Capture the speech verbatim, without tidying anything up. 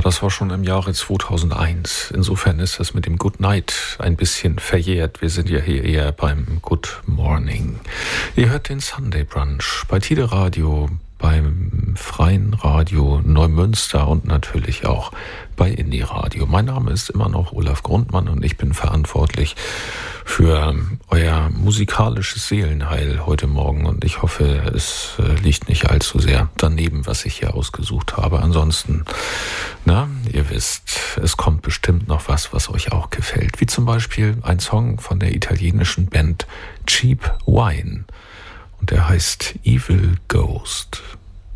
das war schon im Jahre zweitausendeins. Insofern ist das mit dem Good Night ein bisschen verjährt. Wir sind ja hier eher beim Good Morning. Ihr hört den Sunday Brunch bei Tide Radio, beim Freien Radio Neumünster und natürlich auch bei Indie Radio. Mein Name ist immer noch Olaf Grundmann und ich bin verantwortlich für euer musikalisches Seelenheil heute Morgen und ich hoffe, es liegt nicht allzu sehr daneben, was ich hier ausgesucht habe. Ansonsten, na, ihr wisst, es kommt bestimmt noch was, was euch auch gefällt. Wie zum Beispiel ein Song von der italienischen Band Cheap Wine und der heißt Evil Ghost.